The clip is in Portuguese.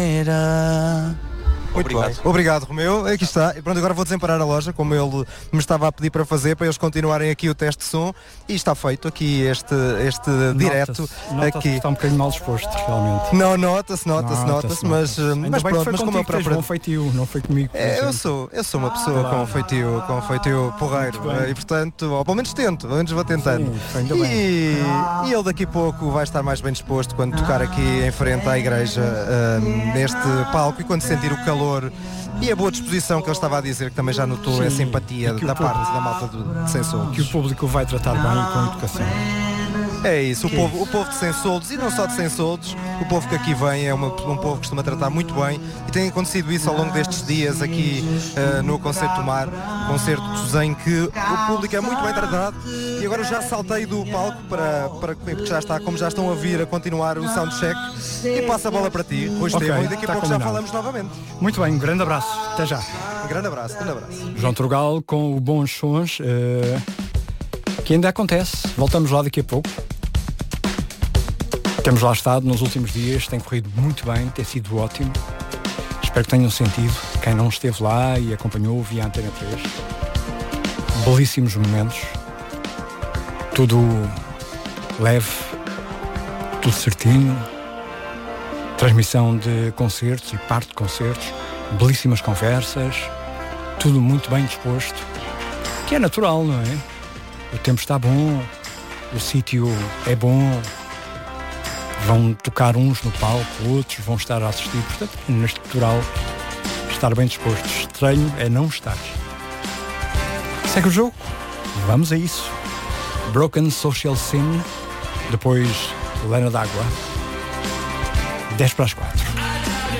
Obrigado. Obrigado, Romeu. Aqui está. E pronto, agora vou desemparar a loja, como ele me estava a pedir para fazer, para eles continuarem aqui o teste de som. E está feito aqui este direto. Aqui está um bocadinho mal disposto, realmente. Não, nota-se, mas pronto, mas como é o próprio. Bom feitio, não foi comigo. Eu sou uma pessoa com feitio porreiro. E portanto, ou pelo menos tento, pelo menos vou tentando. Sim, e ele daqui a pouco vai estar mais bem disposto quando tocar aqui em frente à igreja, neste palco, e quando sentir o calor e a boa disposição que ele estava a dizer, que também já notou essa empatia da parte da malta de Sem Soldos. Que o público vai tratar bem com educação. É isso, o povo de Sem Soldos, e não só de Sem Soldos, o povo que aqui vem é um povo que costuma tratar muito bem, e tem acontecido isso ao longo destes dias aqui no Concerto do Mar, concertos em que o público é muito bem tratado. E agora já saltei do palco porque como já estão a vir a continuar o soundcheck, e passo a bola para ti, Rui Estevão, e daqui a pouco combinado. já falamos novamente. Muito bem, um grande abraço, até já. Um grande abraço. João Trugal com o Bons Sons, que ainda acontece, voltamos lá daqui a pouco. Temos lá estado nos últimos dias, tem corrido muito bem, tem sido ótimo. Espero que tenham sentido, quem não esteve lá e acompanhou via Antena 3. Belíssimos momentos, tudo leve, tudo certinho, transmissão de concertos e parte de concertos, belíssimas conversas, tudo muito bem disposto, que é natural, não é? O tempo está bom, o sítio é bom, vão tocar uns no palco, outros vão estar a assistir, portanto é natural estar bem disposto. Estranho é não estar. Segue o jogo, vamos a isso. Broken Social Scene, depois Lena d'Água, 10 para as 4.